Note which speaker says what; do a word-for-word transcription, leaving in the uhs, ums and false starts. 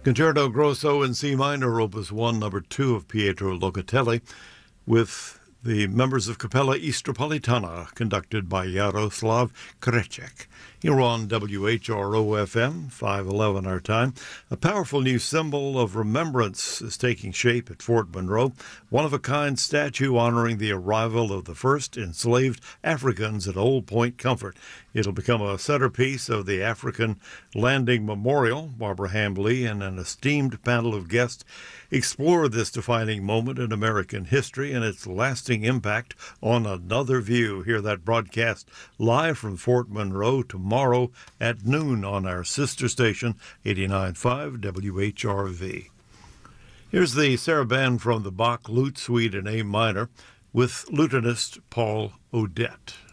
Speaker 1: Concerto Grosso in C minor, Opus one, number two of Pietro Locatelli, with the members of Capella Istropolitana, conducted by Yaroslav Krecek. Here on W H R O F M, five eleven our time. A powerful new symbol of remembrance is taking shape at Fort Monroe, one-of-a-kind statue honoring the arrival of the first enslaved Africans at Old Point Comfort. It'll become a centerpiece of the African Landing Memorial. Barbara Hambly and an esteemed panel of guests explore this defining moment in American history and its lasting impact on Another View. Hear that broadcast live from Fort Monroe tomorrow at noon on our sister station, eighty-nine point five W H R V. Here's the Sarabande from the Bach Lute Suite in A minor with lutenist Paul Odette.